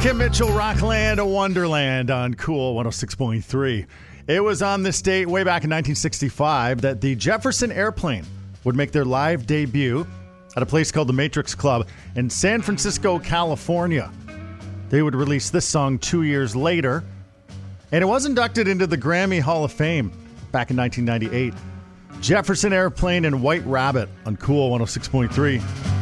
Kim Mitchell, Rockland, a Wonderland on Cool 106.3. It was on this date way back in 1965 that the Jefferson Airplane would make their live debut at a place called the Matrix Club in San Francisco, California. They would release this song 2 years later, and it was inducted into the Grammy Hall of Fame back in 1998. Jefferson Airplane and White Rabbit on Cool 106.3.